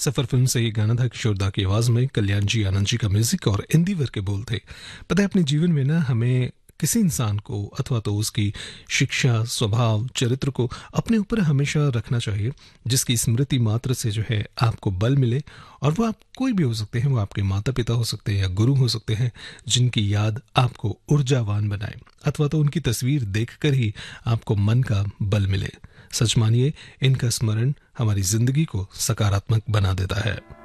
सफर film से ये गाना था किशोरदा की आवाज में, कल्याण जी आनंद जी का म्यूजिक और इंदिवर के बोल थे। पता है अपने जीवन में ना हमें किसी इंसान को अथवा तो उसकी शिक्षा, स्वभाव, चरित्र को अपने ऊपर हमेशा रखना चाहिए, जिसकी स्मृति मात्र से जो है आपको बल मिले। और वो आप कोई भी हो सकते हैं, वो आपके माता पिता हो सकते हैं या गुरु हो सकते हैं, जिनकी याद आपको ऊर्जावान बनाए अथवा तो उनकी तस्वीर देखकर ही आपको मन का बल मिले। सच मानिए, इनका स्मरण हमारी जिंदगी को सकारात्मक बना देता है।